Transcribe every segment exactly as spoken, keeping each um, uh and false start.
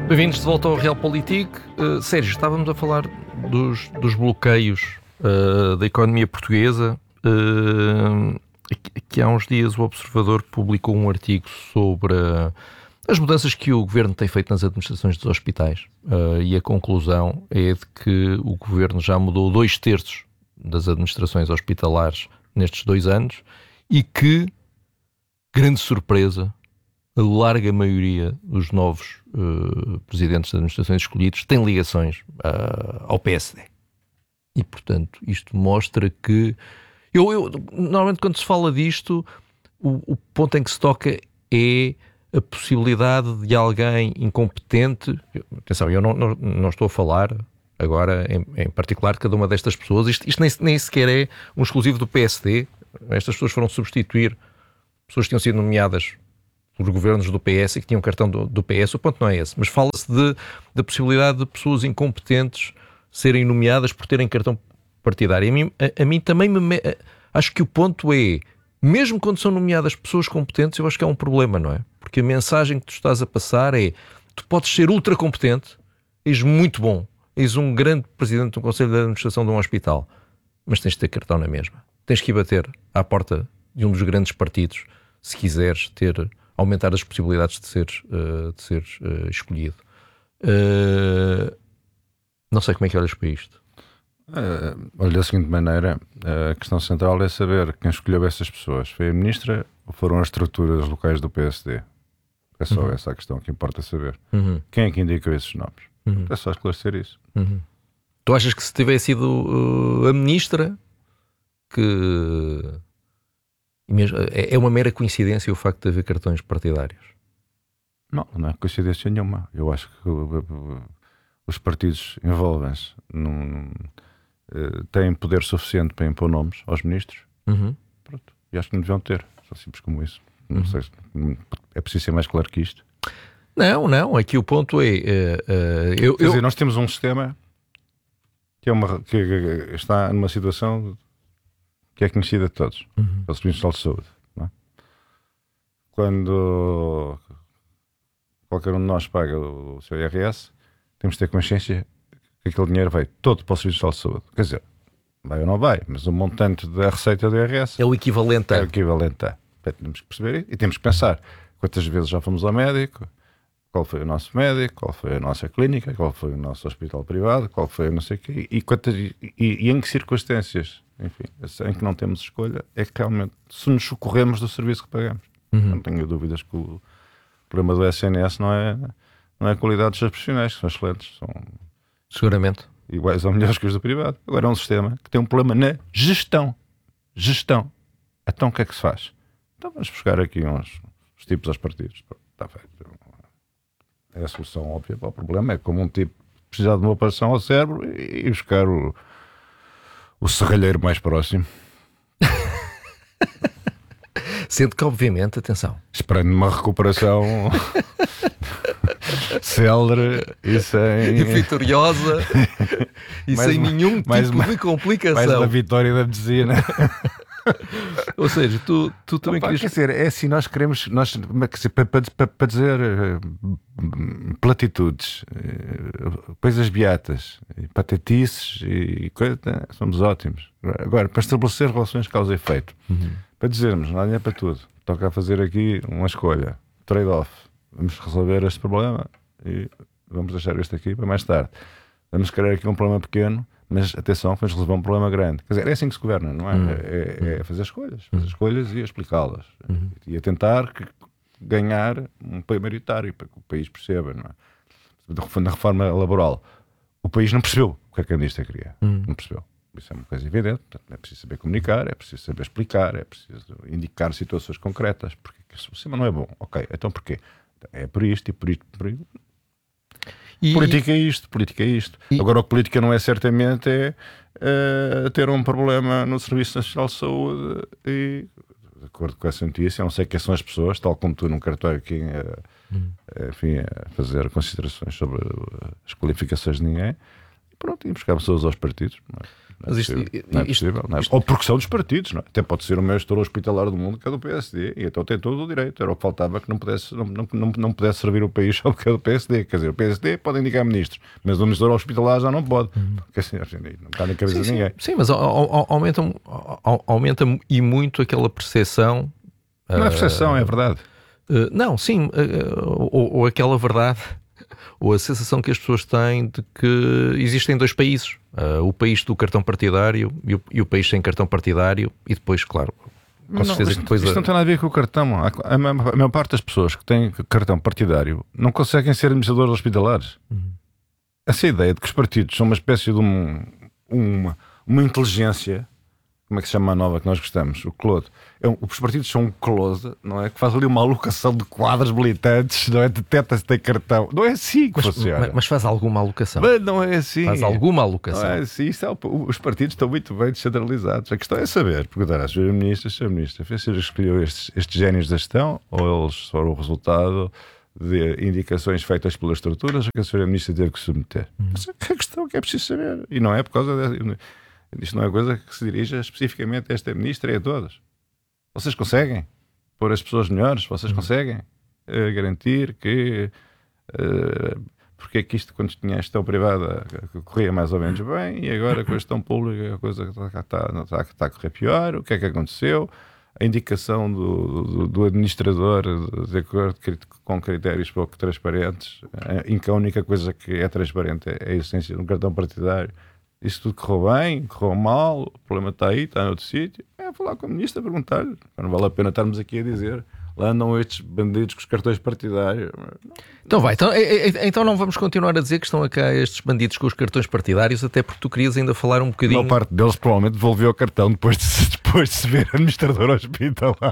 Bem-vindos de volta ao Realpolitik. Uh, Sérgio, estávamos a falar dos, dos bloqueios uh, da economia portuguesa. Uh, que há uns dias o Observador publicou um artigo sobre uh, as mudanças que o Governo tem feito nas administrações dos hospitais. Uh, e a conclusão é de que o Governo já mudou dois terços das administrações hospitalares nestes dois anos e que, grande surpresa, a larga maioria dos novos uh, presidentes de administrações escolhidos tem ligações uh, ao P S D. E, portanto, isto mostra que... Eu, eu, normalmente, quando se fala disto, o, o ponto em que se toca é a possibilidade de alguém incompetente... Atenção, eu não, não, não estou a falar agora, em, em particular, de cada uma destas pessoas. Isto, isto nem, nem sequer é um exclusivo do P S D. Estas pessoas foram substituir pessoas que tinham sido nomeadas por governos do P S e que tinham cartão do, do P S. O ponto não é esse, mas fala-se de, da possibilidade de pessoas incompetentes serem nomeadas por terem cartão partidário. A mim, a, a mim também me... Acho que o ponto é, mesmo quando são nomeadas pessoas competentes, eu acho que é um problema, não é? Porque a mensagem que tu estás a passar é, tu podes ser ultra competente, és muito bom, és um grande presidente de um conselho de administração de um hospital, mas tens de ter cartão na mesma. Tens que ir bater à porta de um dos grandes partidos se quiseres ter... aumentar as possibilidades de ser, uh, de ser uh, escolhido. Uh, não sei como é que olhas para isto. Uh, olha, da seguinte maneira, a questão central é saber quem escolheu essas pessoas. Foi a ministra ou foram as estruturas locais do P S D? É só uhum. essa a questão que importa saber. Uhum. Quem é que indicou esses nomes? Uhum. É só esclarecer isso. Uhum. Tu achas que se tivesse sido uh, a ministra que... é uma mera coincidência o facto de haver cartões partidários? Não, não é coincidência nenhuma. Eu acho que os partidos envolvem-se num, têm poder suficiente para impor nomes aos ministros. Uhum. Pronto. E acho que não deviam ter. Só simples como isso. Não uhum. sei, é preciso ser mais claro que isto. Não, não. Aqui o ponto é... Uh, uh, eu, Quer dizer, eu... nós temos um sistema que, é uma, que está numa situação... que é conhecida de todos, uhum. é o Serviço Nacional de Saúde. Não é? Quando qualquer um de nós paga o seu I R S, temos de ter consciência que aquele dinheiro vai todo para o Serviço Nacional de Saúde. Quer dizer, vai ou não vai, mas o montante da receita do I R S é o equivalente a. É o equivalente a. Temos que perceber isso e temos que pensar quantas vezes já fomos ao médico, qual foi o nosso médico, qual foi a nossa clínica, qual foi o nosso hospital privado, qual foi não sei o quê, e, quantas, e, e em que circunstâncias, enfim, em que não temos escolha, é que realmente, se nos socorremos do serviço que pagamos. Uhum. Não tenho dúvidas que o problema do S N S não é, não é a qualidade dos seus profissionais, que são excelentes, são seguramente iguais ou melhores que os do privado. Agora é um sistema que tem um problema na gestão. Gestão. Então o que é que se faz? Então vamos buscar aqui uns, uns tipos aos partidos. Está feito. É a solução óbvia para o problema. É como um tipo precisar de uma operação ao cérebro e buscar o, o serralheiro mais próximo. Sendo que, obviamente, atenção, esperando uma recuperação célere e sem... e vitoriosa e mais sem uma, nenhum tipo uma, de complicação. Mais uma vitória da medicina. Ou seja, tu, tu também Opa, querias... Quer dizer, é assim, nós queremos, nós, dizer, para, para, para dizer uh, platitudes, uh, coisas beatas, patetices e coisas, somos ótimos. Agora, para estabelecer relações causa e efeito, uhum. para dizermos, não é para tudo, toca a fazer aqui uma escolha, trade-off, vamos resolver este problema e vamos deixar este aqui para mais tarde. Vamos criar aqui um problema pequeno, mas atenção, vamos resolver um problema grande. Quer dizer, é assim que se governa, não é? Uhum. É, é fazer escolhas, fazer uhum. escolhas e explicá-las. Uhum. E a tentar que, ganhar um apoio maioritário para que o país perceba, não é? Na reforma laboral, o país não percebeu o que a Candidato queria. Uhum. Não percebeu. Isso é uma coisa evidente. Portanto, é preciso saber comunicar, é preciso saber explicar, é preciso indicar situações concretas. Porque o sistema não é bom. Ok, então porquê? É por isto e por isto. Por isto. E... Política é isto, política é isto. E... Agora, o que política não é certamente é, é ter um problema no Serviço Nacional de Saúde e, de acordo com essa notícia, não sei quem são as pessoas, tal como tu, não quero estar aqui a, hum. enfim, a fazer considerações sobre as qualificações de ninguém. Pronto, e buscar pessoas aos partidos. Não é, não é Mas isto- possível. Não é isto- possível, não é? isto- Ou porque são dos partidos, não é? Até pode ser o maior gestor hospitalar do mundo que é do P S D, e então tem todo o direito. Era o que faltava, que não pudesse, não, não, não, não pudesse servir o país só porque é do P S D. Quer dizer, o P S D pode indicar ministros, mas o gestor hospitalar já não pode. Porque assim, assim, não está na cabeça Sim, de sim, ninguém. sim, mas au- au- aumenta, au- aumenta e muito aquela percepção. Não é percepção, é verdade. Uh, não, sim, uh, ou, ou aquela verdade, ou a sensação que as pessoas têm de que existem dois países, uh, o país do cartão partidário e o, e o país sem cartão partidário, e depois, claro, com Não, certeza isto, que depois... isto a- não tem nada a ver com o cartão. A, a, maior- a maior parte das pessoas que têm cartão partidário não conseguem ser administradores hospitalares. Uhum. Essa ideia de que os partidos são uma espécie de um, uma, uma inteligência, como é que se chama a nova que nós gostamos? O Clodo. É um, os partidos são um close, não é? Que faz ali uma alocação de quadros militantes, não é? Deteta se tem cartão. Não é assim que mas, funciona. mas- mas faz alguma alocação. Mas não é assim. Faz alguma Não alocação. é assim. Isso é o- os partidos estão muito bem descentralizados. A questão é saber, perguntar às senhora Ministra, senhora Ministra, fez ser escolheu estes, estes génios da gestão ou eles foram o resultado de indicações feitas pelas estruturas que a senhora Ministra teve que submeter? Hum. Essa é a questão que é preciso saber. E não é por causa de, isto não é coisa que se dirija especificamente a esta Ministra e a todas. Vocês conseguem pôr as pessoas melhores? Vocês conseguem eh, garantir que eh, porque é que isto, quando tinha a gestão privada, corria mais ou menos bem, e agora com a gestão pública a coisa está, está, está, está a correr pior? O que é que aconteceu? A indicação do, do, do administrador de acordo com critérios pouco transparentes, em que a única coisa que é transparente é a essência de um cartão partidário. Isso tudo correu bem, correu mal, o problema está aí, está noutro sítio. É falar com a ministra, perguntar-lhe. Não vale a pena estarmos aqui a dizer lá andam estes bandidos com os cartões partidários. Então vai, então, é- é- então não vamos continuar a dizer que estão cá estes bandidos com os cartões partidários, até porque tu querias ainda falar um A bocadinho... maior parte deles provavelmente devolveu o cartão depois de, depois de se ver administrador hospitalar.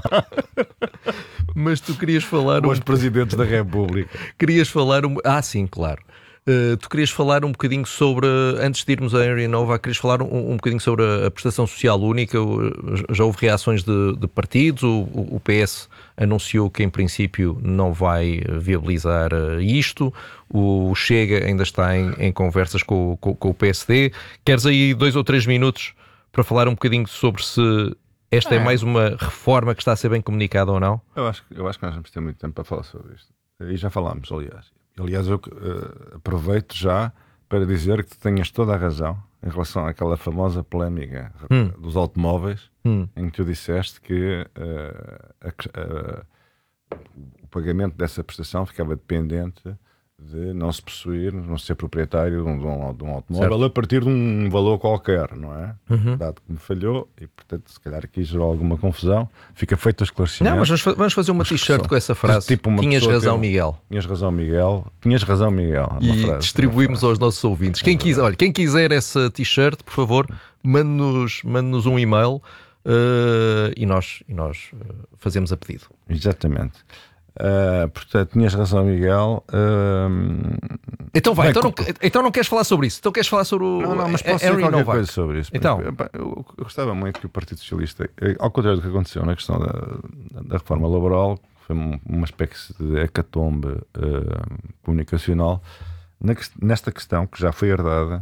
Mas tu querias falar Ou um os presidentes da República. Querias falar um... Ah, sim, claro. Uh, tu querias falar um bocadinho sobre, antes de irmos a Henry Nova, querias falar um, um bocadinho sobre a, a prestação social única. Uh, Já houve reações de, de partidos, o, o P S anunciou que em princípio não vai viabilizar uh, isto, o Chega ainda está em, em conversas com, com, com o P S D. Queres aí dois ou três minutos para falar um bocadinho sobre se esta é, É. mais uma reforma que está a ser bem comunicada ou não? Eu acho, eu acho que nós vamos ter muito tempo para falar sobre isto. E já falámos, aliás. Aliás, eu uh, aproveito já para dizer que tu tenhas toda a razão em relação àquela famosa polémica Hum. dos automóveis, Hum. em que tu disseste que uh, a que- uh, o pagamento dessa prestação ficava dependente de não se possuir, não ser proprietário de um, de um- de um automóvel Certo. a partir de um valor qualquer, não é? Uhum. Dado que me falhou, e portanto, se calhar aqui gerou alguma confusão, fica feito o esclarecimento. Não, mas vamos fa- vamos fazer uma t-shirt só- com essa frase. tipo uma Tinhas pessoa razão, teve- Miguel. Tinhas razão, Miguel. Tinhas razão, Miguel. Uma E frase, distribuímos uma aos nossos ouvintes. Quem quiser, olha, quem quiser essa t-shirt, por favor, mande-nos mande-nos um e-mail eh, e nós, e nós eh, fazemos a pedido. frase. Exatamente. Ah, portanto, tinhas razão, Miguel. Ah, Então vai, Bem, então, não, com- então não queres falar sobre isso? Então queres falar sobre o não, não, mas Henry posso dizer qualquer Novak? coisa sobre isso. Então. Epá, Eu, eu gostava muito que o Partido Socialista, eh, ao contrário do que aconteceu na questão da, da reforma laboral, que foi um- uma espécie de hecatombe ah, comunicacional, na ques- nesta questão que já foi herdada,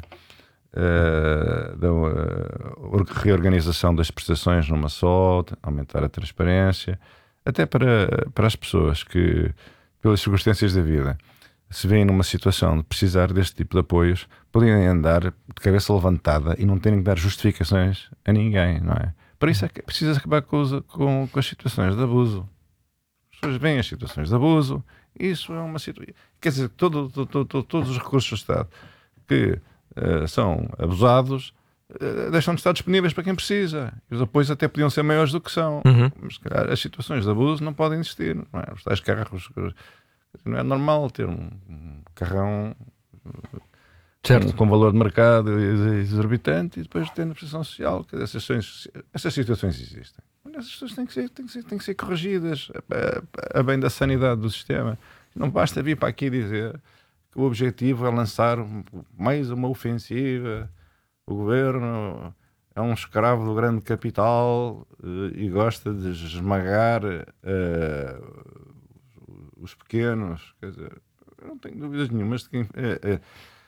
eh, da eh, or- reorganização das prestações numa só, aumentar a transparência, até para, para as pessoas que, pelas circunstâncias da vida, se veem numa situação de precisar deste tipo de apoios, podem andar de cabeça levantada e não terem que dar justificações a ninguém, não é? Para isso é que precisa acabar com, os- com, com as situações de abuso. As pessoas veem as situações de abuso, isso é uma situação... Quer dizer, todo, todo- todo- todos os recursos do Estado que eh, são abusados eh, deixam de estar disponíveis para quem precisa. E os apoios até podiam ser maiores do que são. Uhum. Mas, se calhar, as situações de abuso não podem existir. Não é? Os tais carros... Não é normal ter um, um carrão Certo. com, com valor de mercado exorbitante e depois ter na prestação social. Que essas, situações- essas situações existem. Essas situações têm que ser, têm que ser, têm que ser corrigidas a, a- a bem da sanidade do sistema. Não basta vir para aqui dizer que o objetivo é lançar mais uma ofensiva. O governo é um escravo do grande capital eh, e gosta de esmagar eh, os pequenos. Quer dizer, eu não tenho dúvidas nenhumas de que eh, eh,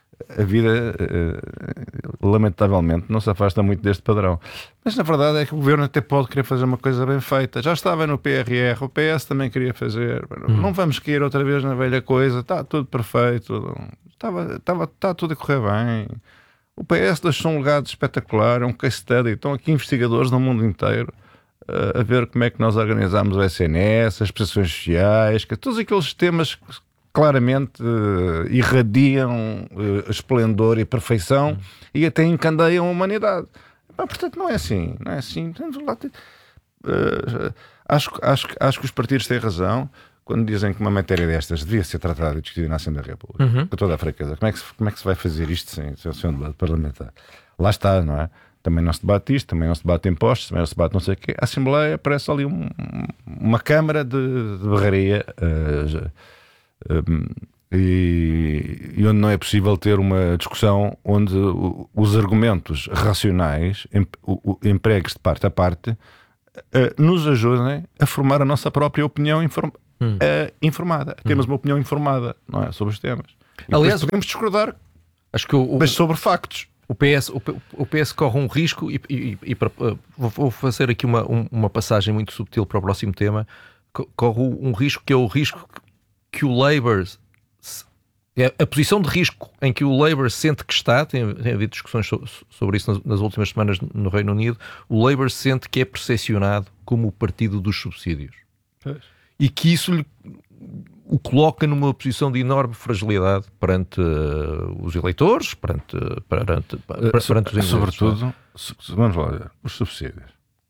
a vida, uh, lamentavelmente, não se afasta muito deste padrão. Mas na verdade é que o governo até pode querer fazer uma coisa bem feita. Já estava no P R R, o P S também queria fazer. Hum. Não vamos cair outra vez na velha coisa, está tudo perfeito, estava, estava, está tudo a correr bem. O P S deixou um legado espetacular, é um case study. Estão aqui investigadores no mundo inteiro uh, a ver como é que nós organizamos o S N S, as prestações sociais, que, todos aqueles temas que claramente uh, irradiam uh, esplendor e perfeição hum. e até encandeiam a humanidade. Mas, portanto, não é assim. Não é assim. Uh, acho, acho, acho que os partidos têm razão quando dizem que uma matéria destas devia ser tratada e discutida na Assembleia da República. Uhum. Com toda a fraqueza. Como é que se, como é que se vai fazer isto sem, sem, sem um debate parlamentar? Lá está, não é? Também não se debate isto, também não se debate impostos, também não se debate não sei o quê. A Assembleia parece ali um, uma câmara de, de barraria uh, um, e, e onde não é possível ter uma discussão onde os argumentos racionais, empregues de parte a parte, uh, nos ajudem a formar a nossa própria opinião informada. Hum. Uh, informada. Temos hum. uma opinião informada, não é? Sobre os temas. E aliás, podemos discordar, acho que o, mas sobre factos. O P S, o, o P S corre um risco, e, e, e para, uh, vou fazer aqui uma, um, uma passagem muito subtil para o próximo tema. Corre um risco que é o risco que o Labour, é a posição de risco em que o Labour sente que está. Tem, tem havido discussões sobre, sobre isso nas, nas últimas semanas no Reino Unido. O Labour sente que é percepcionado como o partido dos subsídios. Pois. E que isso lhe, o coloca numa posição de enorme fragilidade perante uh, os eleitores, perante, perante, perante, perante os ingleses. Sobretudo, vamos lá ver, os subsídios.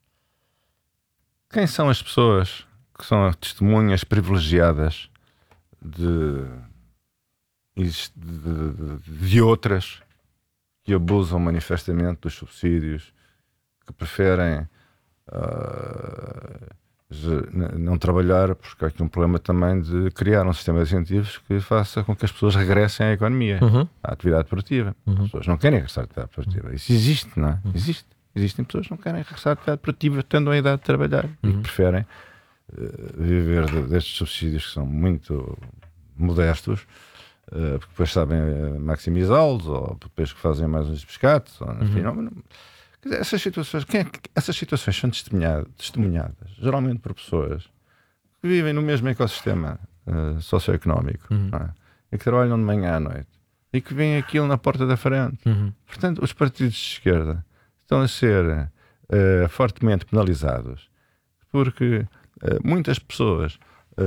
Quem são as pessoas que são testemunhas privilegiadas de, de, de, de outras que abusam manifestamente dos subsídios, que preferem... Uh, não trabalhar, porque há aqui um problema também de criar um sistema de incentivos que faça com que as pessoas regressem à economia, uhum. à atividade produtiva. Uhum. As pessoas não querem regressar à atividade produtiva. Isso existe, não é? Uhum. Existe. Existem pessoas que não querem regressar à atividade produtiva tendo a idade de trabalhar uhum. e que preferem uh, viver de, destes subsídios que são muito modestos, uh, porque depois sabem uh, maximizá-los, ou depois que fazem mais uns pescados, ou, enfim, uhum. não, Essas situações, quem é que, essas situações são testemunhadas, testemunhadas geralmente por pessoas que vivem no mesmo ecossistema uh, socioeconómico, uhum. não é? E que trabalham de manhã à noite e que veem aquilo na porta da frente. Uhum. Portanto, os partidos de esquerda estão a ser uh, fortemente penalizados porque uh, muitas pessoas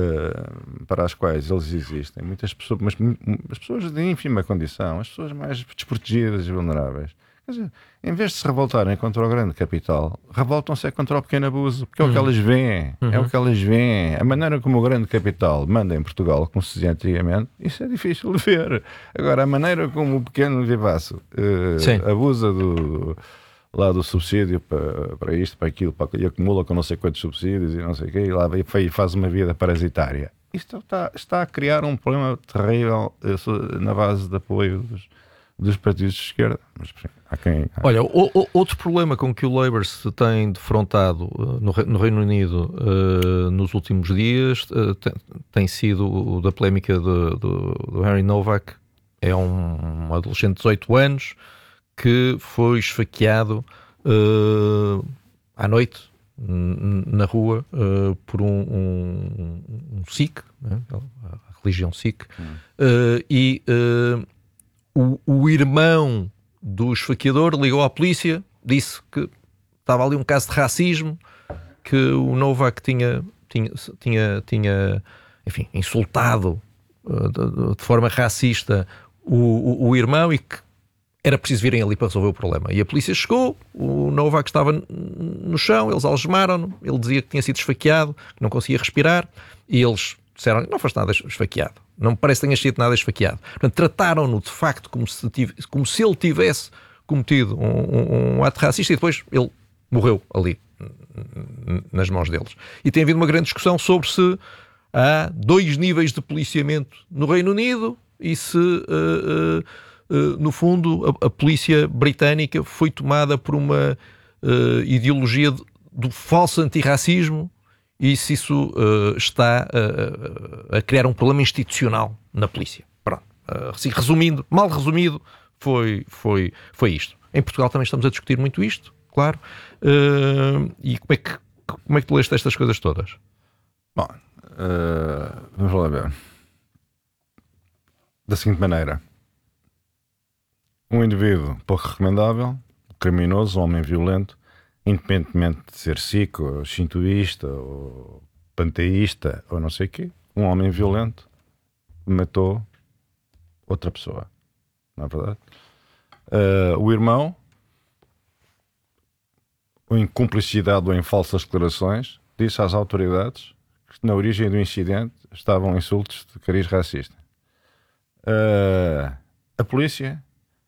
uh, para as quais eles existem, muitas pessoas, mas as pessoas de ínfima condição, as pessoas mais desprotegidas e vulneráveis, quer dizer, em vez de se revoltarem contra o grande capital, revoltam-se contra o pequeno abuso, porque é uhum. o que elas veem, uhum. é o que elas veem. A maneira como o grande capital manda em Portugal, como se dizia antigamente, isso é difícil de ver. Agora, a maneira como o pequeno vivaço uh, abusa do, lá do subsídio para, para isto, para aquilo, para, e acumula com não sei quantos subsídios e não sei o quê, e lá e faz uma vida parasitária. Isto está, está a criar um problema terrível uh, na base de apoio dos dos partidos de esquerda. Mas, há quem, há... Olha, o, o, outro problema com que o Labour se tem defrontado uh, no, no Reino Unido uh, nos últimos dias uh, tem, tem sido o da polémica do, do, do Harry Novak. É um, um adolescente de dezoito anos que foi esfaqueado uh, à noite n- na rua uh, por um, um, um Sikh, né? A religião Sikh, hum. uh, e uh, O, o irmão do esfaqueador ligou à polícia, disse que estava ali um caso de racismo, que o Novak tinha, tinha, tinha, tinha enfim, insultado uh, de, de forma racista o, o, o irmão e que era preciso virem ali para resolver o problema. E a polícia chegou, o Novak estava no chão, eles algemaram-no, ele dizia que tinha sido esfaqueado, que não conseguia respirar, e eles disseram, não foste nada esfaqueado. Não me parece que tenha sido nada esfaqueado. Portanto, trataram-no de facto como se, tive, como se ele tivesse cometido um, um, um ato racista e depois ele morreu ali, nas mãos deles. E tem havido uma grande discussão sobre se há dois níveis de policiamento no Reino Unido e se, uh, uh, uh, no fundo, a, a polícia britânica foi tomada por uma uh, ideologia de, do falso antirracismo e se isso uh, está uh, a criar um problema institucional na polícia. Pronto. assim, resumindo, mal resumido, foi, foi, foi isto. Em Portugal também estamos a discutir muito isto, claro. Uh, e como é, que, como é que tu leste estas coisas todas? Bom, uh, vamos lá ver. Da seguinte maneira: um indivíduo pouco recomendável, criminoso, um homem violento, independentemente de ser sico, ou shintoísta, ou panteísta, ou não sei o quê, um homem violento matou outra pessoa. Não é verdade? Uh, o irmão, ou em cumplicidade ou em falsas declarações, disse às autoridades que na origem do incidente estavam insultos de cariz racista. Uh, a polícia,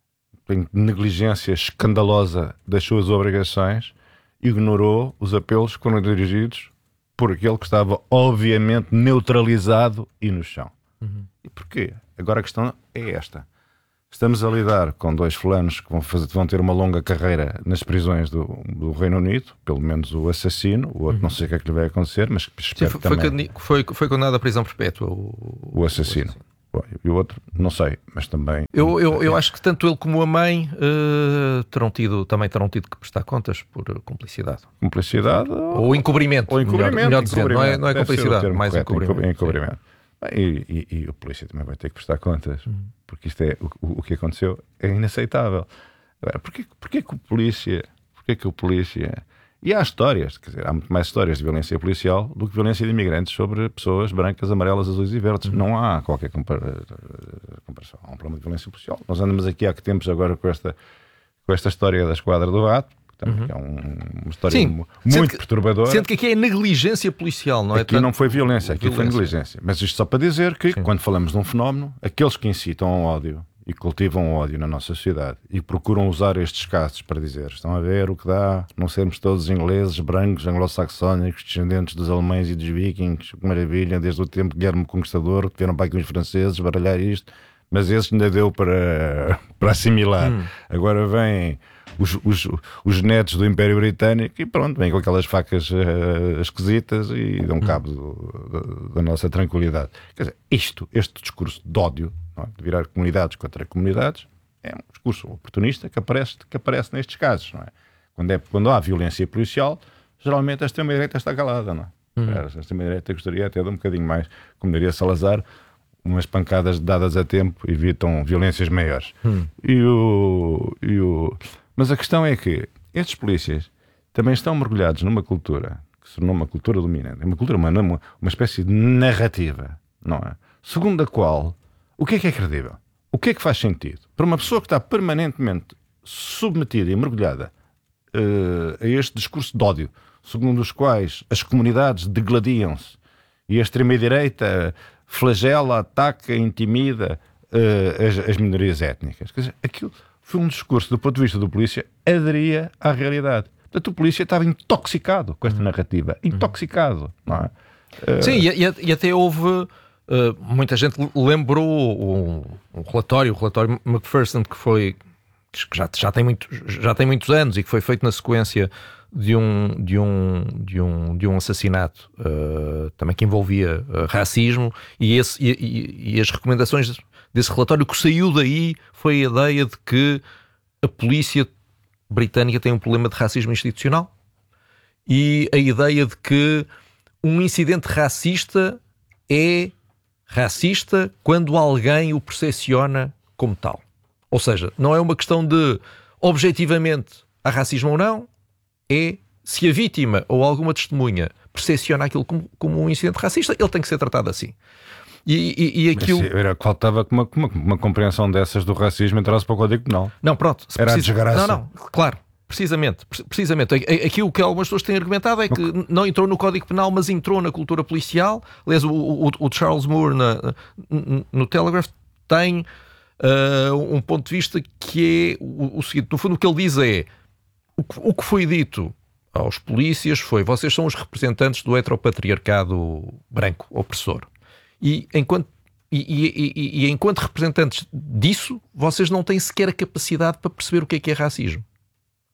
em negligência escandalosa das suas obrigações, ignorou os apelos que foram dirigidos por aquele que estava obviamente neutralizado e no chão. Uhum. E porquê? Agora a questão é esta. Estamos a lidar com dois fulanos que vão, fazer, vão ter uma longa carreira nas prisões do, do Reino Unido, pelo menos o assassino, o outro, uhum, não sei o que é que lhe vai acontecer, mas espero. Sim, foi, também... foi, foi condenado à prisão perpétua o, o assassino. O assassino. E o outro, não sei, mas também... Eu, eu, eu acho que tanto ele como a mãe uh, terão tido, também terão tido que prestar contas por cumplicidade. Cumplicidade ou, ou encobrimento. Ou encobrimento. Melhor, melhor dizendo, não é, não é Deve cumplicidade, mais correto, encobrimento. encobrimento. Bem, e, e, e o polícia também vai ter que prestar contas, uhum, porque isto é, o, o que aconteceu é inaceitável. Agora, porquê, porquê que o polícia... Porquê que o polícia... E há histórias, quer dizer, há muito mais histórias de violência policial do que violência de imigrantes sobre pessoas brancas, amarelas, azuis e verdes. Uhum. Não há qualquer compara- comparação. Há um problema de violência policial. Nós andamos aqui há que tempos agora com esta, com esta história da Esquadra do Rato, que também uhum. é um, uma história, sim, muito que, perturbadora. Sendo que aqui é negligência policial, não é? Aqui tanto... não foi violência, aqui violência. foi negligência. Mas isto só para dizer que, sim, quando falamos de um fenómeno, aqueles que incitam ao ódio e cultivam ódio na nossa sociedade e procuram usar estes casos para dizer, estão a ver o que dá, não sermos todos ingleses, brancos, anglo-saxónicos, descendentes dos alemães e dos vikings, que maravilha, desde o tempo de Guilherme Conquistador, que vieram para aqui os franceses baralhar isto, mas esses ainda deu para, para assimilar. Hum. Agora vêm os, os, os netos do Império Britânico e pronto, vêm com aquelas facas uh, esquisitas e dão cabo do, do, da nossa tranquilidade. Quer dizer, isto, este discurso de ódio, não é? De virar comunidades contra comunidades, é um discurso oportunista que aparece, que aparece nestes casos, não é? Quando, é, quando há violência policial, geralmente a extrema-direita está calada, não é? Uhum. A extrema-direita gostaria até de um bocadinho mais, como diria Salazar, umas pancadas dadas a tempo evitam violências maiores. Uhum. E o, e o... Mas a questão é que estes polícias também estão mergulhados numa cultura que se tornou uma cultura dominante, uma cultura humana, uma, uma espécie de narrativa, não é? Segundo a qual, o que é que é credível? O que é que faz sentido? Para uma pessoa que está permanentemente submetida e mergulhada uh, a este discurso de ódio, segundo os quais as comunidades degladiam-se e a extrema-direita flagela, ataca, intimida uh, as, as minorias étnicas. Quer dizer, aquilo foi um discurso, do ponto de vista do polícia, aderia à realidade. Portanto, o polícia estava intoxicado com esta narrativa. Intoxicado, não é? Uh... Sim, e, e até houve... Uh, muita gente lembrou um, um relatório, o relatório Macpherson, que foi que já, já, tem muito, já tem muitos anos e que foi feito na sequência de um, de um, de um, de um assassinato uh, também que envolvia uh, racismo, e, esse, e, e, e as recomendações desse relatório, que saiu daí foi a ideia de que a polícia britânica tem um problema de racismo institucional e a ideia de que um incidente racista é racista quando alguém o percepciona como tal. Ou seja, não é uma questão de objetivamente há racismo ou não, é se a vítima ou alguma testemunha percepciona aquilo como, como um incidente racista, ele tem que ser tratado assim. E, e, e aquilo... Era, faltava que uma, uma, uma compreensão dessas do racismo entrasse para o Código Penal. Não, pronto. Era precisa... a desgraça. Não, não, claro. Precisamente, precisamente. Aquilo que algumas pessoas têm argumentado é que okay. não entrou no Código Penal, mas entrou na cultura policial. Aliás, o, o, o Charles Moore na, no Telegraph tem uh, um ponto de vista que é o, o seguinte: no fundo, o que ele diz é o que, o que foi dito aos polícias foi: vocês são os representantes do heteropatriarcado branco, opressor. E enquanto, e, e, e, e enquanto representantes disso, vocês não têm sequer a capacidade para perceber o que é que é racismo.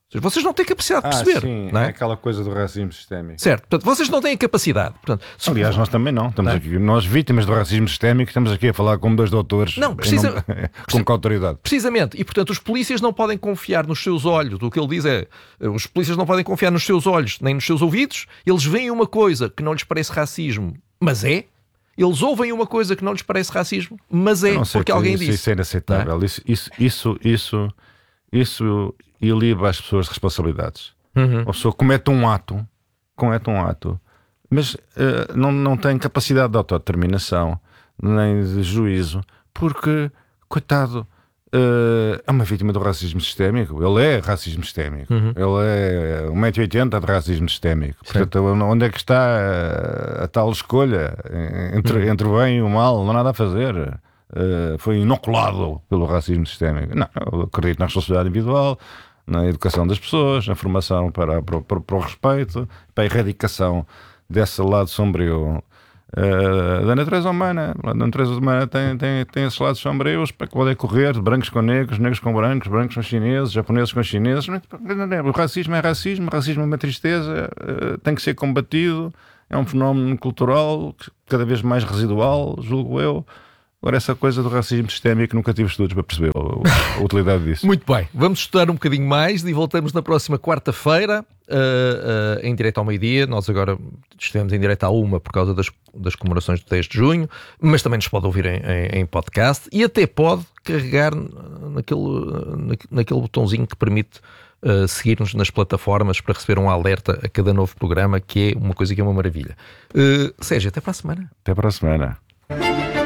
Vocês não têm capacidade de perceber. Ah, sim, não é? é aquela coisa do racismo sistémico. Certo, portanto, vocês não têm a capacidade. Portanto, se... Aliás, nós também não. Estamos não. Aqui, nós vítimas do racismo sistémico, estamos aqui a falar como dois doutores. Não, precisa... Nome... com que autoridade? Precisamente. E, portanto, os polícias não podem confiar nos seus olhos. O que ele diz é, os polícias não podem confiar nos seus olhos, nem nos seus ouvidos. Eles veem uma coisa que não lhes parece racismo, mas é. Eles ouvem uma coisa que não lhes parece racismo, mas é, porque alguém isso, disse. Isso é inaceitável. É? Isso, isso, isso, isso, isso iliba as pessoas de responsabilidades. Uhum. A pessoa comete um ato, comete um ato, mas uh, não, não tem capacidade de autodeterminação, nem de juízo, porque, coitado, uh, é uma vítima do racismo sistémico. Ele é racismo sistémico. Uhum. Ele é um metro e oitenta de racismo sistémico. Sim. Portanto, onde é que está a, a tal escolha entre, uhum. entre o bem e o mal? Não há nada a fazer. Uh, foi inoculado pelo racismo sistémico. Não, eu acredito na responsabilidade individual, na educação das pessoas, na formação para, para, para, para o respeito, para a erradicação desse lado sombrio uh, da natureza humana. A natureza humana tem, tem, tem esses lados sombrios para que podem correr de brancos com negros, negros com brancos, brancos com chineses, japoneses com chineses. O racismo é racismo, o racismo é uma tristeza, uh, tem que ser combatido, é um fenómeno cultural cada vez mais residual, julgo eu. Agora, essa coisa do racismo sistémico, nunca tive estudos para perceber a, a utilidade disso. Muito bem, vamos estudar um bocadinho mais e voltamos na próxima quarta-feira, uh, uh, em direto ao meio-dia. Nós agora estivemos em direto à uma por causa das, das comemorações do dez de junho, mas também nos pode ouvir em, em, em podcast e até pode carregar naquele, naquele botãozinho que permite uh, seguir-nos nas plataformas para receber um alerta a cada novo programa, que é uma coisa que é uma maravilha. Uh, Sérgio, até para a semana. Até para a semana.